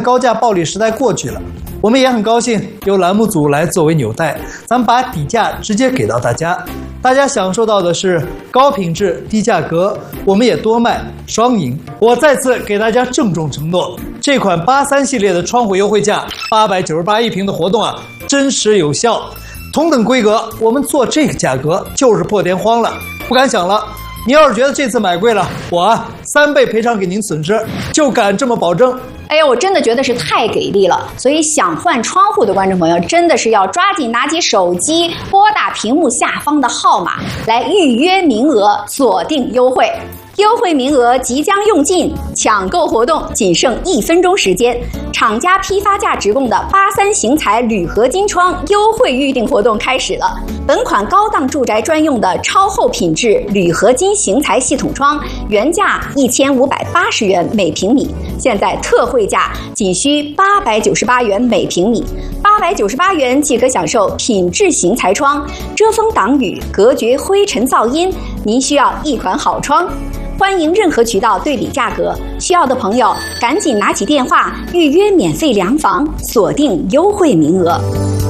高价暴利时代过去了。我们也很高兴由栏目组来作为纽带，咱们把底价直接给到大家，大家享受到的是高品质低价格，我们也多卖，双赢。我再次给大家郑重承诺，这款83系列的窗户优惠价898一平的活动啊，真实有效。同等规格，我们做这个价格就是破天荒了，不敢想了。你要是觉得这次买贵了，我3倍赔偿给您损失，就敢这么保证。 哎呀，我真的觉得是太给力了，所以想换窗户的观众朋友真的是要抓紧拿起手机，拨打屏幕下方的号码来预约名额，锁定优惠。优惠名额即将用尽，抢购活动仅剩1分钟时间。厂家批发价直供的83型材铝合金窗优惠预订活动开始了。本款高档住宅专用的超厚品质铝合金型材系统窗，原价1580元每平米，现在特惠价仅需898元每平米。898元即可享受品质型材窗，遮风挡雨，隔绝灰尘噪音。您需要一款好窗。欢迎任何渠道对比价格，需要的朋友赶紧拿起电话预约免费量房，锁定优惠名额。